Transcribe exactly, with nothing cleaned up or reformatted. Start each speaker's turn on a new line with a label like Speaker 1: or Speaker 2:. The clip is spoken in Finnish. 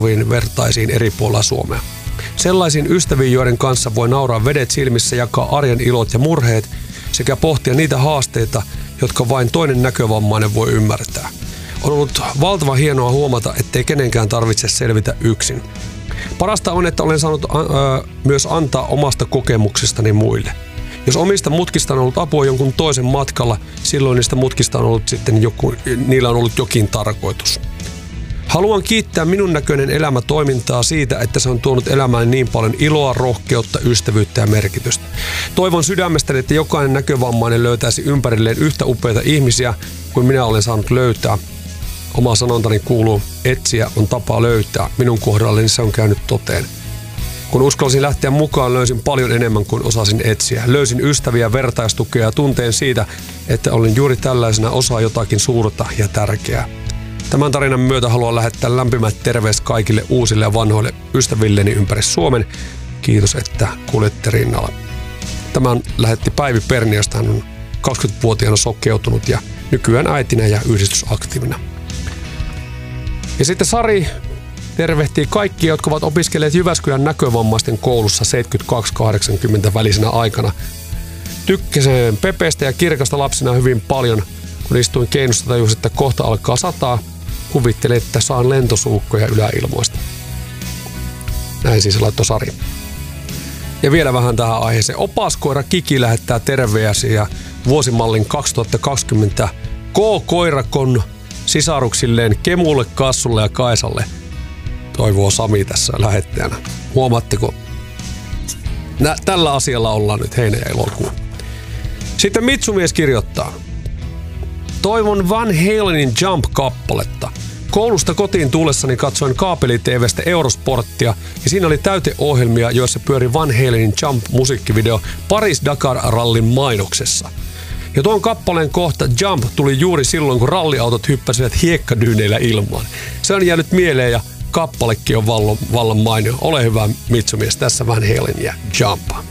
Speaker 1: vertaisiin eri puolilla Suomea. Sellaisiin ystäviin, joiden kanssa voi nauraa vedet silmissä, jakaa arjen ilot ja murheet sekä pohtia niitä haasteita, jotka vain toinen näkövammainen voi ymmärtää. On ollut valtavan hienoa huomata, ettei kenenkään tarvitse selvitä yksin. Parasta on, että olen saanut äh, myös antaa omasta kokemuksestani muille. Jos omista mutkista on ollut apua jonkun toisen matkalla, silloin niistä mutkista on ollut sitten joku, niillä on ollut jokin tarkoitus. Haluan kiittää minun näköinen elämä toimintaa siitä, että se on tuonut elämään niin paljon iloa, rohkeutta, ystävyyttä ja merkitystä. Toivon sydämestäni, että jokainen näkövammainen löytäisi ympärilleen yhtä upeita ihmisiä kuin minä olen saanut löytää. Oma sanontani kuuluu, etsiä on tapa löytää. Minun kohdallani se on käynyt toteen. Kun uskalsin lähteä mukaan, löysin paljon enemmän kuin osasin etsiä. Löysin ystäviä, vertaistukea ja tunteen siitä, että olin juuri tällaisena osa jotakin suurta ja tärkeää. Tämän tarinan myötä haluan lähettää lämpimät terveiset kaikille uusille ja vanhoille ystävilleni ympäri Suomen. Kiitos, että kuljette rinnalla. Tämän lähetti Päivi Perni, josta hän on kaksikymmentävuotiaana sokeutunut ja nykyään äitinä ja yhdistysaktiivina. Ja sitten Sari tervehtii kaikkia, jotka ovat opiskelleet Jyväskylän näkövammaisten koulussa seitsemänkymmentäkaksi kahdeksankymmentä välisenä aikana. Tykkäsin Pepestä ja Kirkasta lapsena hyvin paljon. Kun istuin keinusta tajusin, että kohta alkaa sataa, kuvittelin, että saan lentosuukkoja yläilmoista. Näin siis laittoi Sari. Ja vielä vähän tähän aiheeseen. Opaskoira Kiki lähettää terveisiä vuosimallin kaksituhattakaksikymmentä K-koirakon sisaruksilleen Kemulle, Kassulle ja Kaisalle. Toivoo Sami tässä lähettäjänä. Huomaatteko? Nä, tällä asialla ollaan nyt heinä- ja elokuu. Sitten Mitsumies kirjoittaa. Toivon Van Halenin Jump-kappaletta. Koulusta kotiin tullessani katsoin kaapeli-tv:stä Eurosporttia ja siinä oli täyteohjelmia, joissa pyöri Van Halenin Jump-musiikkivideo Paris-Dakar-rallin mainoksessa. Ja tuon kappaleen kohta Jump tuli juuri silloin, kun ralliautot hyppäsivät hiekkadyyneillä ilmaan. Se on jäänyt mieleen ja kappalekin on vallan, vallan mainio. Ole hyvä Mitsumies, tässä Van Halen ja Jump.